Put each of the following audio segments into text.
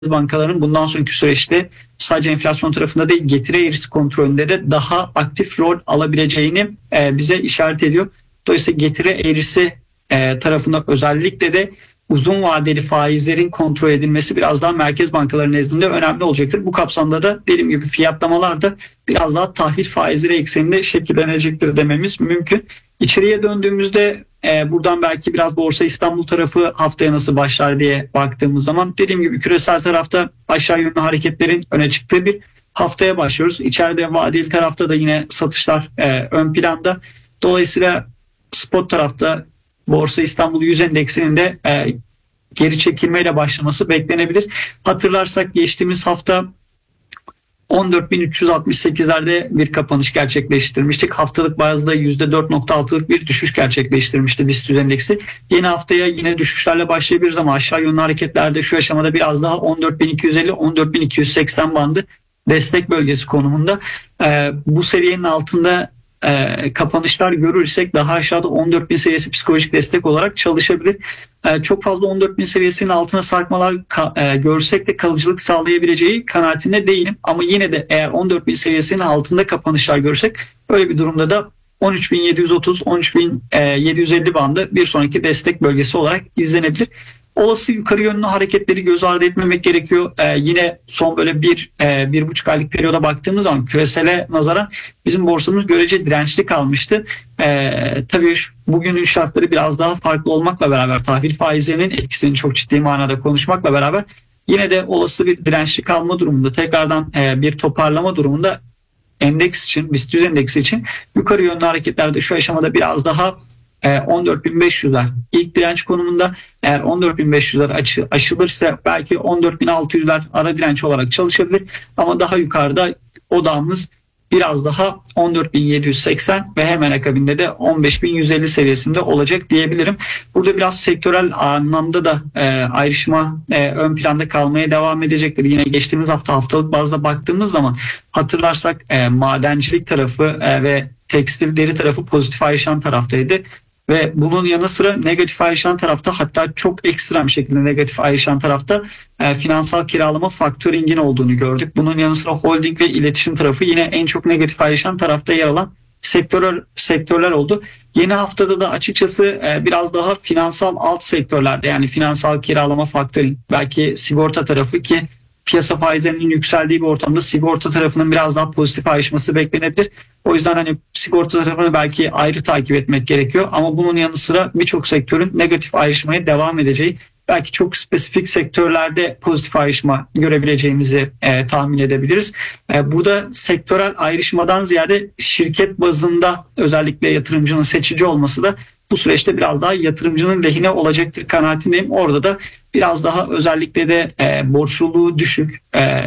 bankalarının bundan sonraki süreçte sadece enflasyon tarafında değil, getiri eğrisi kontrolünde de daha aktif rol alabileceğini bize işaret ediyor. Dolayısıyla getiri eğrisi tarafında özellikle de uzun vadeli faizlerin kontrol edilmesi biraz daha merkez bankaları nezdinde önemli olacaktır. Bu kapsamda da dediğim gibi fiyatlamalar da biraz daha tahvil faizleri ekseninde şekillenecektir dememiz mümkün. İçeriye döndüğümüzde buradan belki biraz Borsa İstanbul tarafı haftaya nasıl başlar diye baktığımız zaman dediğim gibi küresel tarafta aşağı yönlü hareketlerin öne çıktığı bir haftaya başlıyoruz. İçeride vadeli tarafta da yine satışlar ön planda. Dolayısıyla spot tarafta Borsa İstanbul 100 endeksinin de geri çekilmeyle başlaması beklenebilir. Hatırlarsak geçtiğimiz hafta 14.368'lerde bir kapanış gerçekleştirmiştik. Haftalık bazda %4.6'lık bir düşüş gerçekleştirmişti BIST 100 endeksi. Yeni haftaya yine düşüşlerle başlayabiliriz ama aşağı yönlü hareketlerde şu aşamada biraz daha 14.250-14.280 bandı destek bölgesi konumunda. Bu seviyenin altında kapanışlar görürsek daha aşağıda 14.000 seviyesi psikolojik destek olarak çalışabilir. Çok fazla 14.000 seviyesinin altına sarkmalar görsek de kalıcılık sağlayabileceği kanaatinde değilim. Ama yine de eğer 14.000 seviyesinin altında kapanışlar görsek öyle bir durumda da 13.730-13.750 bandı bir sonraki destek bölgesi olarak izlenebilir. Olası yukarı yönlü hareketleri göz ardı etmemek gerekiyor. Yine son böyle bir buçuk aylık periyoda baktığımız zaman küresele nazaran bizim borsamız görece dirençli kalmıştı. Tabii bugünün şartları biraz daha farklı olmakla beraber tahvil faizlerinin etkisini çok ciddi manada konuşmakla beraber yine de olası bir dirençli kalma durumunda tekrardan bir toparlama durumunda endeks için, BIST 100 endeksi için yukarı yönlü hareketlerde şu aşamada biraz daha 14.500'ler ilk direnç konumunda. Eğer 14.500'ler aşılırsa belki 14.600'ler ara direnç olarak çalışabilir ama daha yukarıda odağımız biraz daha 14.780 ve hemen akabinde de 15.150 seviyesinde olacak diyebilirim. Burada biraz sektörel anlamda da ayrışma ön planda kalmaya devam edecektir. Yine geçtiğimiz haftalık bazda baktığımız zaman hatırlarsak madencilik tarafı ve tekstil deri tarafı pozitif ayrışan taraftaydı. Ve bunun yanı sıra negatif ayrışan tarafta, hatta çok ekstrem şekilde negatif ayrışan tarafta finansal kiralama faktöringin olduğunu gördük. Bunun yanı sıra holding ve iletişim tarafı yine en çok negatif ayrışan tarafta yer alan sektörler oldu. Yeni haftada da açıkçası biraz daha finansal alt sektörlerde, yani finansal kiralama faktöring, belki sigorta tarafı, ki piyasa faizlerinin yükseldiği bir ortamda sigorta tarafının biraz daha pozitif ayrışması beklenebilir. O yüzden hani sigorta tarafını belki ayrı takip etmek gerekiyor ama bunun yanı sıra birçok sektörün negatif ayrışmaya devam edeceği, belki çok spesifik sektörlerde pozitif ayrışma görebileceğimizi tahmin edebiliriz. Burada sektörel ayrışmadan ziyade şirket bazında özellikle yatırımcının seçici olması da bu süreçte biraz daha yatırımcının lehine olacaktır kanaatindeyim. Orada da biraz daha özellikle de borçluluğu düşük,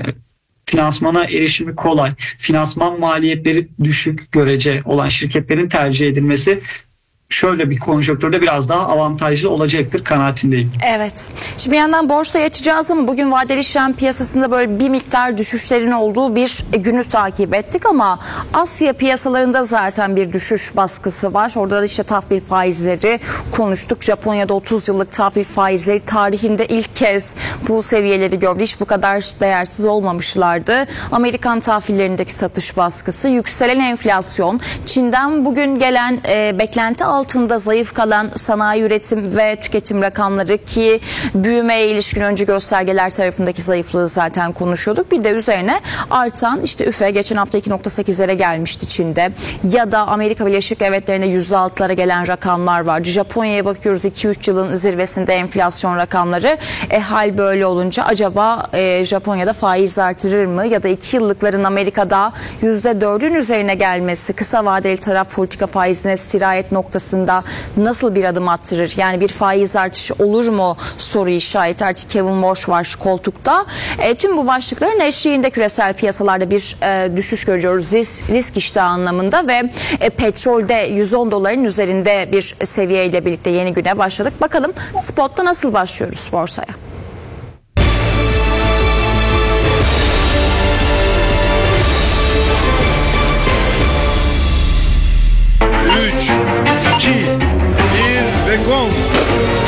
finansmana erişimi kolay, finansman maliyetleri düşük görece olan şirketlerin tercih edilmesi şöyle bir konjonktürde biraz daha avantajlı olacaktır kanaatindeyim. Evet. Şimdi bir yandan borsaya açacağız ama bugün vadeli işlem piyasasında böyle bir miktar düşüşlerin olduğu bir günü takip ettik ama Asya piyasalarında zaten bir düşüş baskısı var. Orada da işte tahvil faizleri konuştuk. Japonya'da 30 yıllık tahvil faizleri tarihinde ilk kez bu seviyeleri gördü. Hiç bu kadar değersiz olmamışlardı. Amerikan tahvillerindeki satış baskısı, yükselen enflasyon, Çin'den bugün gelen beklenti altında zayıf kalan sanayi üretim ve tüketim rakamları, ki büyümeye ilişkin öncü göstergeler tarafındaki zayıflığı zaten konuşuyorduk. Bir de üzerine artan işte üfe geçen hafta 2.8'lere gelmişti Çin'de, ya da Amerika Birleşik Devletleri'ne %6'lara gelen rakamlar vardı. Japonya'ya bakıyoruz, 2-3 yılın zirvesinde enflasyon rakamları. Hal böyle olunca acaba Japonya'da faiz artırır mı, ya da 2 yıllıkların Amerika'da %4'ün üzerine gelmesi kısa vadeli taraf politika faizine sirayet noktasında nasıl bir adım attırır? Yani bir faiz artışı olur mu soru işareti. Artık Kevin Walsh var koltukta. Tüm bu başlıkların eşliğinde küresel piyasalarda bir düşüş görüyoruz. Risk iştahı anlamında ve petrolde 110 doların üzerinde bir seviyeyle birlikte yeni güne başladık. Bakalım spotta nasıl başlıyoruz borsaya? 3, 2, 1 ve gong.